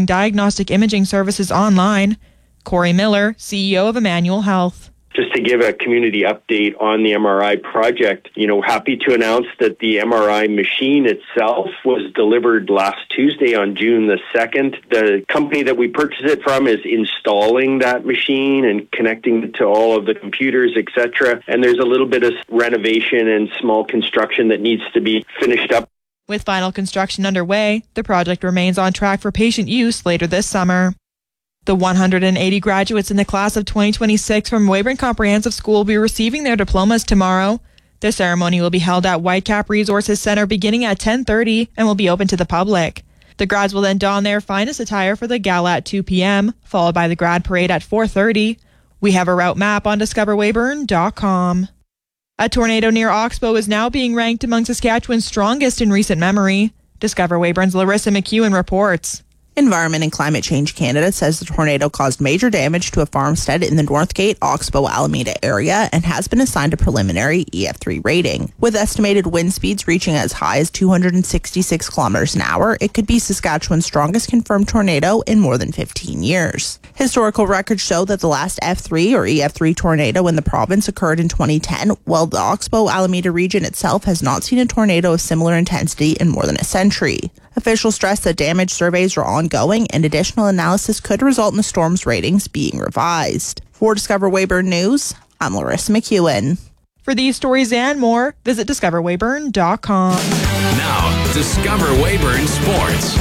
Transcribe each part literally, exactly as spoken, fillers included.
offering diagnostic imaging services online. Corey Miller, C E O of Emmanuel Health. Just to give a community update on the M R I project, you know, happy to announce that the M R I machine itself was delivered last Tuesday on June the second. The company that we purchased it from is installing that machine and connecting it to all of the computers, et cetera. And there's a little bit of renovation and small construction that needs to be finished up. With final construction underway, the project remains on track for patient use later this summer. The one hundred eighty graduates in the class of twenty twenty-six from Weyburn Comprehensive School will be receiving their diplomas tomorrow. The ceremony will be held at Whitecap Resources Center beginning at ten thirty and will be open to the public. The grads will then don their finest attire for the gala at two p.m., followed by the grad parade at four thirty. We have a route map on discover weyburn dot com. A tornado near Oxbow is now being ranked among Saskatchewan's strongest in recent memory. Discover Weyburn's Larissa McEwen reports. Environment and Climate Change Canada says the tornado caused major damage to a farmstead in the Northgate, Oxbow, Alameda area and has been assigned a preliminary E F three rating. With estimated wind speeds reaching as high as two hundred sixty-six kilometers an hour, it could be Saskatchewan's strongest confirmed tornado in more than fifteen years. Historical records show that the last F three or E F three tornado in the province occurred in twenty ten, while the Oxbow-Alameda region itself has not seen a tornado of similar intensity in more than a century. Officials stress that damage surveys are ongoing and additional analysis could result in the storm's ratings being revised. For Discover Weyburn News, I'm Larissa McEwen. For these stories and more, visit discover weyburn dot com. Now, Discover Weyburn Sports.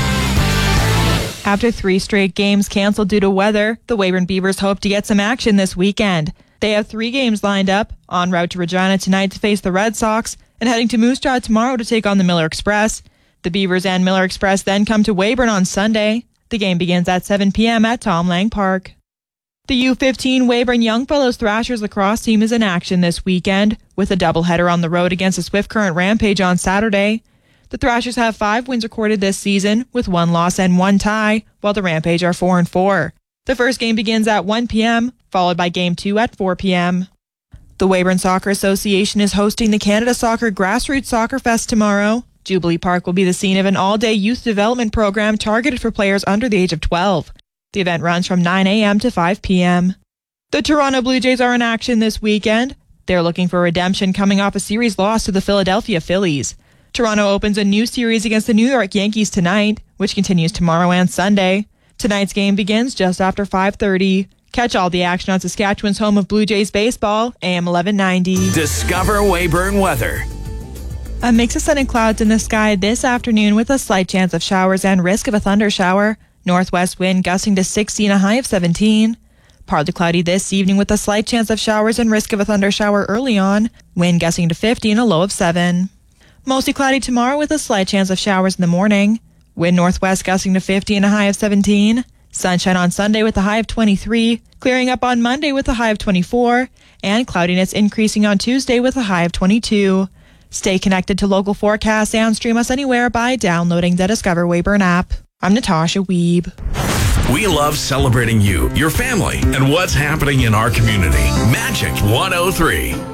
After three straight games canceled due to weather, the Weyburn Beavers hope to get some action this weekend. They have three games lined up, en route to Regina tonight to face the Red Sox, and heading to Moose Jaw tomorrow to take on the Miller Express. The Beavers and Miller Express then come to Weyburn on Sunday. The game begins at seven p.m. at Tom Lang Park. The U fifteen Weyburn Youngfellows Thrashers lacrosse team is in action this weekend, with a doubleheader on the road against the Swift Current Rampage on Saturday. The Thrashers have five wins recorded this season, with one loss and one tie, while the Rampage are four and four. The first game begins at one p.m., followed by Game two at four p.m. The Weyburn Soccer Association is hosting the Canada Soccer Grassroots Soccer Fest tomorrow. Jubilee Park will be the scene of an all-day youth development program targeted for players under the age of twelve. The event runs from nine a.m. to five p.m. The Toronto Blue Jays are in action this weekend. They're looking for redemption coming off a series loss to the Philadelphia Phillies. Toronto opens a new series against the New York Yankees tonight, which continues tomorrow and Sunday. Tonight's game begins just after five thirty. Catch all the action on Saskatchewan's home of Blue Jays baseball, A M eleven ninety. Discover Weyburn weather. A mix of sun and clouds in the sky this afternoon with a slight chance of showers and risk of a thunder shower. Northwest wind gusting to sixteen, a high of seventeen. Partly cloudy this evening with a slight chance of showers and risk of a thunder shower early on. Wind gusting to fifteen, a low of seven. Mostly cloudy tomorrow with a slight chance of showers in the morning. Wind northwest gusting to fifty and a high of seventeen. Sunshine on Sunday with a high of twenty-three. Clearing up on Monday with a high of twenty-four. And cloudiness increasing on Tuesday with a high of twenty-two. Stay connected to local forecasts and stream us anywhere by downloading the Discover Weyburn app. I'm Natasha Weeb. We love celebrating you, your family, and what's happening in our community. Magic one oh three.